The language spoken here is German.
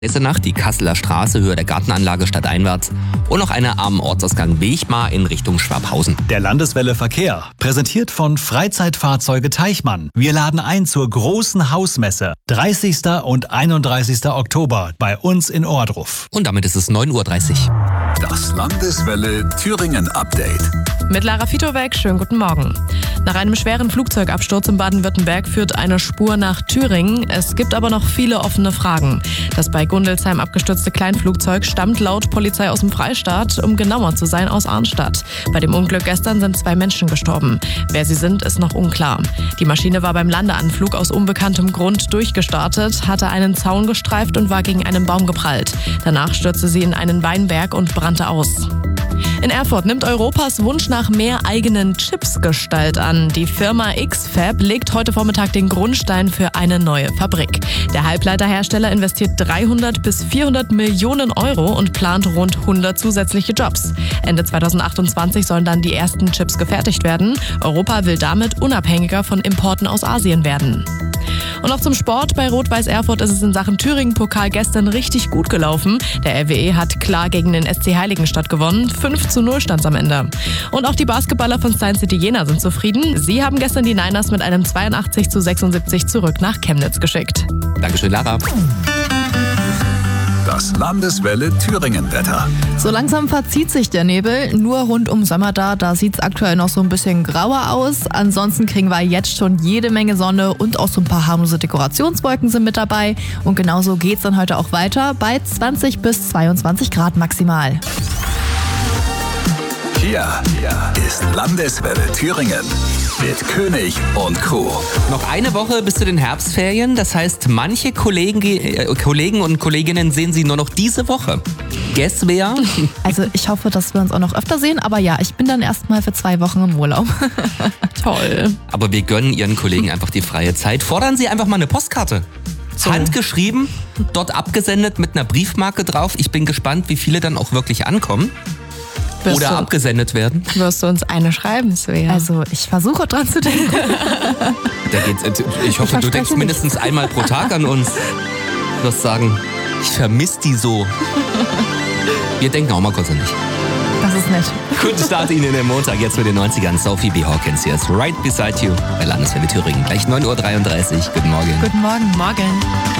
Nächste Nacht die Kasseler Straße, Höhe der Gartenanlage stadteinwärts und noch eine am Ortsausgang Wechmar in Richtung Schwabhausen. Der Landeswelle Verkehr, präsentiert von Freizeitfahrzeuge Teichmann. Wir laden ein zur großen Hausmesse, 30. und 31. Oktober bei uns in Ohrdruf. Und damit ist es 9:30 Uhr. Das Landeswelle Thüringen Update. Mit Lara Fitowek, schönen guten Morgen. Nach einem schweren Flugzeugabsturz in Baden-Württemberg führt eine Spur nach Thüringen. Es gibt aber noch viele offene Fragen. Das bei Gundelsheim abgestürzte Kleinflugzeug stammt laut Polizei aus dem Freistaat, um genauer zu sein, aus Arnstadt. Bei dem Unglück gestern sind 2 Menschen gestorben. Wer sie sind, ist noch unklar. Die Maschine war beim Landeanflug aus unbekanntem Grund durchgestartet, hatte einen Zaun gestreift und war gegen einen Baum geprallt. Danach stürzte sie in einen Weinberg und brannte aus. In Erfurt nimmt Europas Wunsch nach mehr eigenen Chips Gestalt an. Die Firma X-Fab legt heute Vormittag den Grundstein für eine neue Fabrik. Der Halbleiterhersteller investiert 300 bis 400 Millionen Euro und plant rund 100 zusätzliche Jobs. Ende 2028 sollen dann die ersten Chips gefertigt werden. Europa will damit unabhängiger von Importen aus Asien werden. Und noch zum Sport. Bei Rot-Weiß Erfurt ist es in Sachen Thüringen-Pokal gestern richtig gut gelaufen. Der RWE hat klar gegen den SC Heiligenstadt gewonnen. 5:0 stand's am Ende. Und auch die Basketballer von Science City Jena sind zufrieden. Sie haben gestern die Niners mit einem 82:76 zurück nach Chemnitz geschickt. Dankeschön, Lara. Das Landeswelle Thüringen Wetter. So langsam verzieht sich der Nebel, nur rund um Sömmerda, da sieht es aktuell noch so ein bisschen grauer aus. Ansonsten kriegen wir jetzt schon jede Menge Sonne und auch so ein paar harmlose Dekorationswolken sind mit dabei. Und genauso geht's dann heute auch weiter bei 20 bis 22 Grad maximal. Hier ist Landeswelle Thüringen mit König und Co. Noch eine Woche bis zu den Herbstferien. Das heißt, manche Kollegen und Kolleginnen sehen Sie nur noch diese Woche. Guess wer? Also ich hoffe, dass wir uns auch noch öfter sehen, aber ja, ich bin dann erstmal für 2 Wochen im Urlaub. Toll. Aber wir gönnen Ihren Kollegen einfach die freie Zeit. Fordern Sie einfach mal eine Postkarte. So. Handgeschrieben, dort abgesendet mit einer Briefmarke drauf. Ich bin gespannt, wie viele dann auch wirklich ankommen. Oder abgesendet werden. Wirst du uns eine schreiben, Svea? Also ich versuche dran zu denken. Ich hoffe, du denkst mindestens einmal pro Tag an uns. Du wirst sagen, ich vermisse die so. Wir denken auch mal kurz an dich. Das ist nett. Guten Start Ihnen in den Montag, jetzt mit den 90ern. Sophie B. Hawkins hier ist Right Beside You bei Landeswelle Thüringen. Gleich 9:33 Uhr. Guten Morgen. Guten Morgen. Morgen.